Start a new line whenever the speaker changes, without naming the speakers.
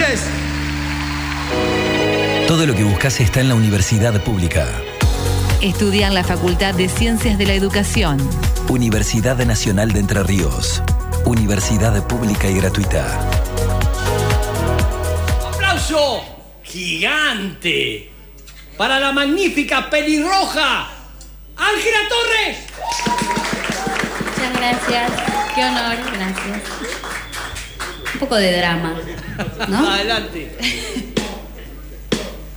Torres.
Todo lo que buscas está en la universidad pública.
Estudia en la Facultad de Ciencias de la Educación.
Universidad Nacional de Entre Ríos. Universidad pública y gratuita.
¡Aplauso gigante para la magnífica pelirroja Ángela Torres!
Muchas gracias. Qué honor, gracias. Un poco de drama, ¿no?
Adelante.